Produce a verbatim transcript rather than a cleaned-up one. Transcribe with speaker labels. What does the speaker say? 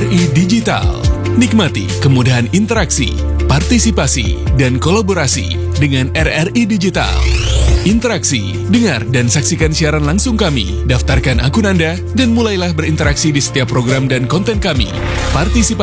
Speaker 1: I Digital. Nikmati kemudahan interaksi, partisipasi, dan kolaborasi dengan R R I Digital. Interaksi, dengar dan saksikan siaran langsung kami, daftarkan akun Anda, dan mulailah berinteraksi di setiap program dan konten kami. Partisipasi